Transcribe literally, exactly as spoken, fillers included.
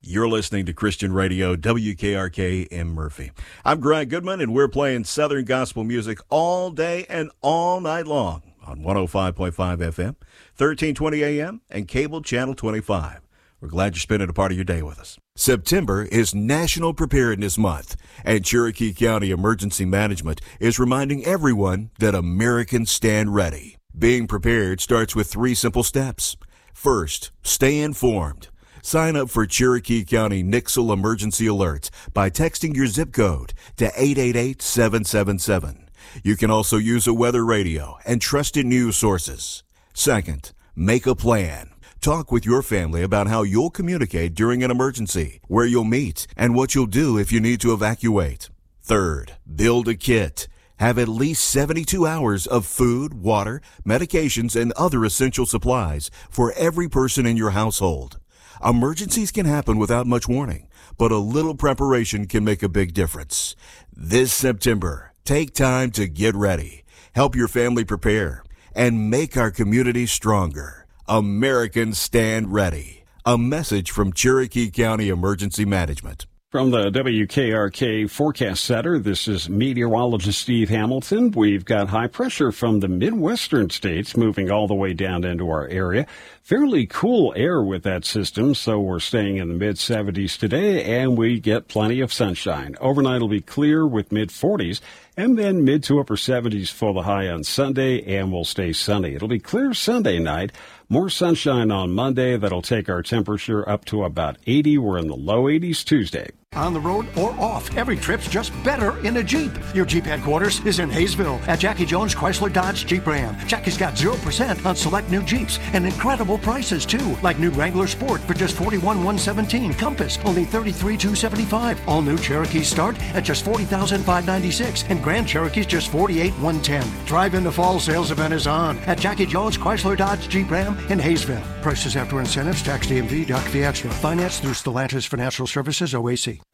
You're listening to Christian Radio, W K R K in Murphy. I'm Greg Goodman, and we're playing Southern gospel music all day and all night long on one oh five point five F M, thirteen twenty A M, and cable channel twenty-five. We're glad you're spending a part of your day with us. September is National Preparedness Month, and Cherokee County Emergency Management is reminding everyone that Americans stand ready. Being prepared starts with three simple steps. First, stay informed. Sign up for Cherokee County Nixle Emergency Alerts by texting your zip code to eight eight eight, seven seven seven. You can also use a weather radio and trusted news sources. Second, make a plan. Talk with your family about how you'll communicate during an emergency, where you'll meet, and what you'll do if you need to evacuate. Third, build a kit. Have at least seventy-two hours of food, water, medications, and other essential supplies for every person in your household. Emergencies can happen without much warning, but a little preparation can make a big difference. This September, take time to get ready, help your family prepare, and make our community stronger. Americans stand ready. A message from Cherokee County Emergency Management. From the W K R K Forecast Center, this is meteorologist Steve Hamilton. We've got high pressure from the Midwestern states moving all the way down into our area. Fairly cool air with that system, so we're staying in the mid seventies today, and we get plenty of sunshine. Overnight will be clear with mid forties, and then mid to upper seventies for the high on Sunday, and we'll stay sunny. It'll be clear Sunday night. More sunshine on Monday. That'll take our temperature up to about eighty. We're in the low eighties Tuesday. On the road or off, every trip's just better in a Jeep. Your Jeep headquarters is in Hayesville at Jackie Jones Chrysler Dodge Jeep Ram. Jackie's got zero percent on select new Jeeps and incredible prices too, like new Wrangler Sport for just forty-one thousand one hundred seventeen dollars, Compass only thirty-three thousand two hundred seventy-five dollars, all new Cherokees start at just forty thousand five hundred ninety-six dollars, and Grand Cherokees just forty-eight thousand one hundred ten dollars. Drive-in the fall sales event is on at Jackie Jones Chrysler Dodge Jeep Ram in Hayesville. Prices after incentives, tax D M V, doc fee extra. Financed through Stellantis Financial Services, O A C.